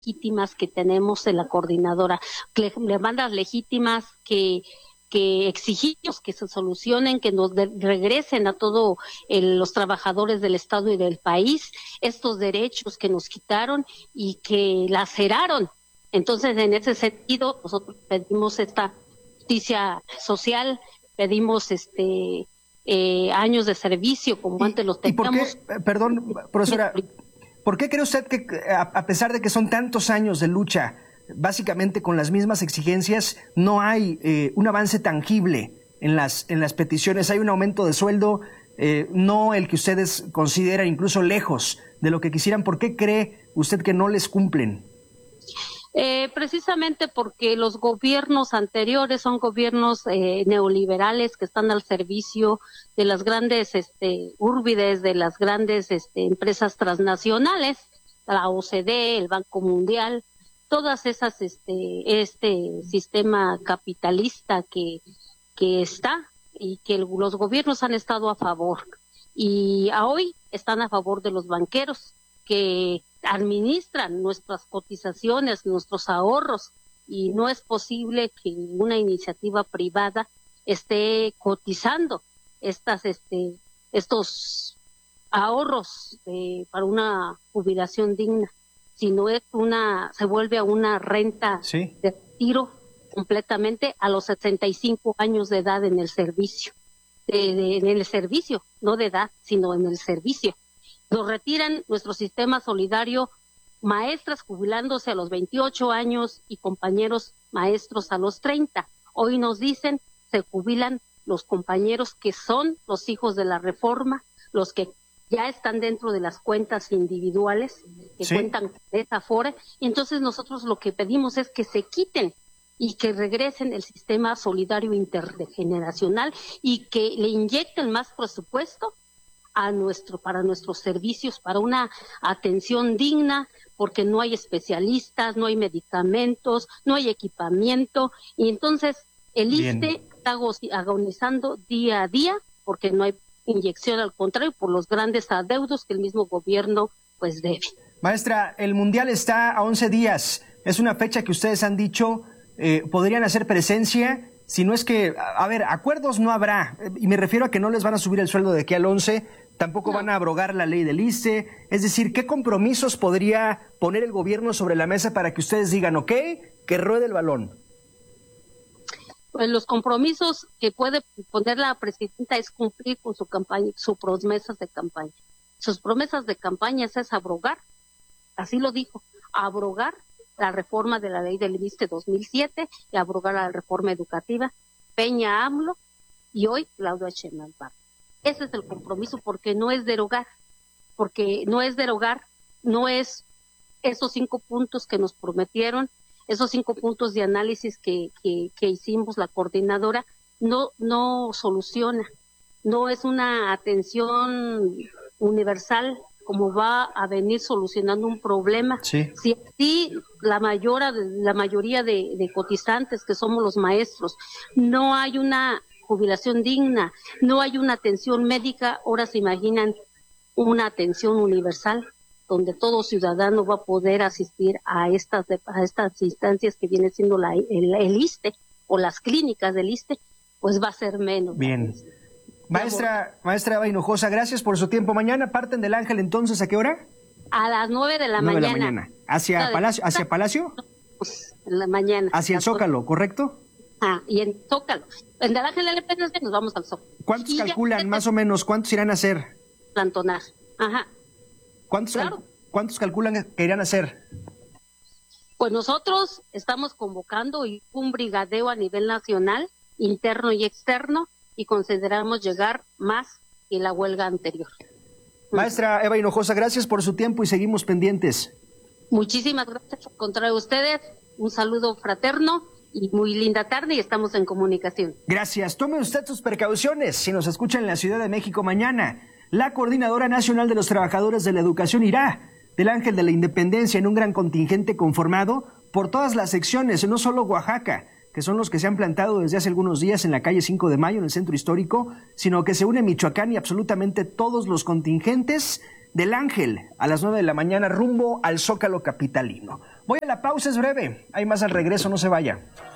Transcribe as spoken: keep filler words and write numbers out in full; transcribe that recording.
legítimas que tenemos en la coordinadora, demandas legítimas que que exigimos que se solucionen, que nos de, regresen a todos los trabajadores del Estado y del país estos derechos que nos quitaron y que laceraron. Entonces, en ese sentido, nosotros pedimos esta justicia social, pedimos este eh, años de servicio como antes los teníamos. ¿Y por qué, perdón, profesora, por qué cree usted que a pesar de que son tantos años de lucha, básicamente con las mismas exigencias, no hay eh, un avance tangible en las en las peticiones? Hay un aumento de sueldo, eh, no el que ustedes consideran, incluso lejos de lo que quisieran. ¿Por qué cree usted que no les cumplen? Eh, precisamente porque los gobiernos anteriores son gobiernos eh, neoliberales que están al servicio de las grandes este, urbides, de las grandes este, empresas transnacionales, la O C D E, el Banco Mundial, todas esas, este, este sistema capitalista que, que está y que el, los gobiernos han estado a favor. Y a hoy están a favor de los banqueros que administran nuestras cotizaciones, nuestros ahorros, y no es posible que una iniciativa privada esté cotizando estas, este, estos ahorros de, para una jubilación digna. Si no es una, se vuelve a una renta sí. de retiro completamente a los setenta y cinco años de edad en el servicio, de, de, en el servicio, no de edad, sino en el servicio. Nos retiran nuestro sistema solidario, maestras jubilándose a los veintiocho años y compañeros maestros a los treinta. Hoy nos dicen, se jubilan los compañeros que son los hijos de la reforma, los que ya están dentro de las cuentas individuales, que sí. cuentan con esa Afore, y entonces nosotros lo que pedimos es que se quiten y que regresen el sistema solidario intergeneracional y que le inyecten más presupuesto a nuestro, para nuestros servicios, para una atención digna, porque no hay especialistas, no hay medicamentos, no hay equipamiento, y entonces el I S S S T E está agonizando día a día porque no hay inyección, al contrario, por los grandes adeudos que el mismo gobierno pues debe. Maestra, el Mundial está a once días, es una fecha que ustedes han dicho eh, podrían hacer presencia, si no es que, a ver, acuerdos no habrá, y me refiero a que no les van a subir el sueldo de aquí al once, tampoco no. van a abrogar la ley del I S S S T E, es decir, ¿qué compromisos podría poner el gobierno sobre la mesa para que ustedes digan, ok, que ruede el balón? Pues los compromisos que puede poner la presidenta es cumplir con su campaña, sus promesas de campaña. Sus promesas de campaña es abrogar, así lo dijo, abrogar la reforma de la ley del I S S S T E dos mil siete y abrogar la reforma educativa, Peña AMLO y hoy Claudia Sheinbaum. Ese es el compromiso, porque no es derogar, porque no es derogar, no es esos cinco puntos que nos prometieron, esos cinco puntos de análisis que, que, que hicimos la coordinadora, no, no soluciona, no es una atención universal como va a venir solucionando un problema. Sí. Si sí, la, mayor, la mayoría de, de cotizantes que somos los maestros, no hay una jubilación digna, no hay una atención médica, ahora se imaginan una atención universal, donde todo ciudadano va a poder asistir a estas a estas instancias que viene siendo la, el, el I S S S T E o las clínicas del I S S S T E, pues va a ser menos. Bien. Maestra, maestra Eva Hinojosa, gracias por su tiempo. Mañana parten del Ángel, entonces, ¿a qué hora? A las nueve de la nueve mañana. De la mañana. ¿Hacia Palacio? ¿Hacia Palacio? Pues en la mañana. Hacia el Zócalo, ¿correcto? Ah, y en Zócalo. En el Ángel de la Independencia nos vamos al Zócalo. ¿Cuántos y calculan, ya, más o menos, cuántos irán a hacer? Plantonar. Ajá. ¿Cuántos, claro. cal ¿Cuántos calculan que irán a hacer? Pues nosotros estamos convocando un brigadeo a nivel nacional, interno y externo, y consideramos llegar más que la huelga anterior. Maestra Eva Hinojosa, gracias por su tiempo y seguimos pendientes. Muchísimas gracias por encontrar ustedes. Un saludo fraterno y muy linda tarde, y estamos en comunicación. Gracias. Tome usted sus precauciones si nos escucha en la Ciudad de México mañana. La Coordinadora Nacional de los Trabajadores de la Educación irá del Ángel de la Independencia en un gran contingente conformado por todas las secciones, no solo Oaxaca, que son los que se han plantado desde hace algunos días en la calle cinco de mayo, en el centro histórico, sino que se une Michoacán y absolutamente todos los contingentes del Ángel a las nueve de la mañana rumbo al Zócalo capitalino. Voy a la pausa, es breve. Hay más al regreso, no se vaya.